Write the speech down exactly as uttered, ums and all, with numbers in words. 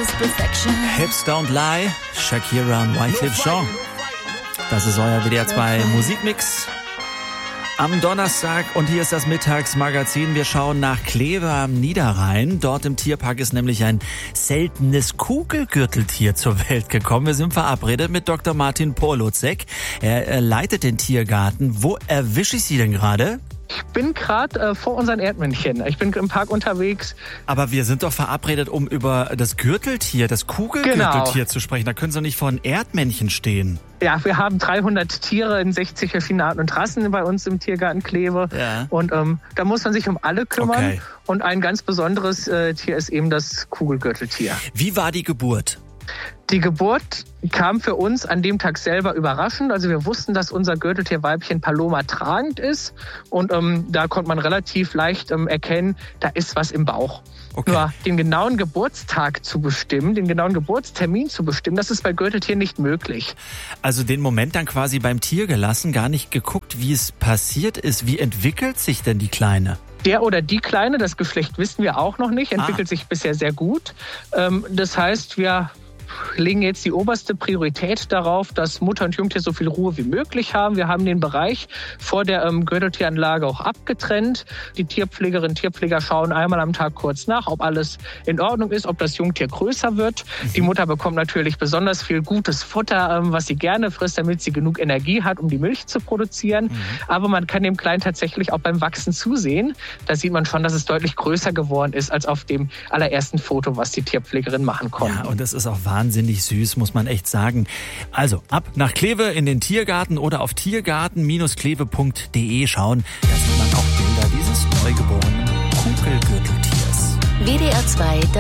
Hips Don't Lie, Shakira und Wyclef Jean. Das ist euer W D R zwei Musikmix am Donnerstag und hier ist das Mittagsmagazin. Wir schauen nach Kleve am Niederrhein. Dort im Tierpark ist nämlich ein seltenes Kugelgürteltier zur Welt gekommen. Wir sind verabredet mit Doktor Martin Porlozek. Er, er leitet den Tiergarten. Wo erwische ich Sie denn gerade? Ich bin gerade äh, vor unseren Erdmännchen. Ich bin im Park unterwegs. Aber wir sind doch verabredet, um über das Gürteltier, das Kugelgürteltier Genau. zu sprechen. Da können Sie doch nicht vor ein Erdmännchen stehen. Ja, wir haben dreihundert Tiere in sechzig verschiedenen Arten und Rassen bei uns im Tiergarten Kleve. Ja. Und ähm, da muss man sich um alle kümmern. Okay. Und ein ganz besonderes äh, Tier ist eben das Kugelgürteltier. Wie war die Geburt? Die Geburt kam für uns an dem Tag selber überraschend. Also wir wussten, dass unser Gürteltierweibchen Paloma tragend ist. Und ähm, da konnte man relativ leicht ähm, erkennen, da ist was im Bauch. Okay. Nur den genauen Geburtstag zu bestimmen, den genauen Geburtstermin zu bestimmen, das ist bei Gürteltieren nicht möglich. Also den Moment dann quasi beim Tier gelassen, gar nicht geguckt, wie es passiert ist. Wie entwickelt sich denn die Kleine? Der oder die Kleine, das Geschlecht wissen wir auch noch nicht, entwickelt ah. sich bisher sehr gut. Ähm, das heißt, wir legen jetzt die oberste Priorität darauf, dass Mutter und Jungtier so viel Ruhe wie möglich haben. Wir haben den Bereich vor der ähm, Gürteltieranlage auch abgetrennt. Die Tierpflegerinnen und Tierpfleger schauen einmal am Tag kurz nach, ob alles in Ordnung ist, ob das Jungtier größer wird. Mhm. Die Mutter bekommt natürlich besonders viel gutes Futter, ähm, was sie gerne frisst, damit sie genug Energie hat, um die Milch zu produzieren. Mhm. Aber man kann dem Kleinen tatsächlich auch beim Wachsen zusehen. Da sieht man schon, dass es deutlich größer geworden ist als auf dem allerersten Foto, was die Tierpflegerin machen konnte. Ja, und das ist auch wahnsinnig. Wahnsinnig süß, muss man echt sagen. Also, ab nach Kleve in den Tiergarten oder auf tiergarten Bindestrich kleve punkt de schauen. Da sieht man auch Bilder dieses neugeborenen Kugelgürteltiers. W D R zwei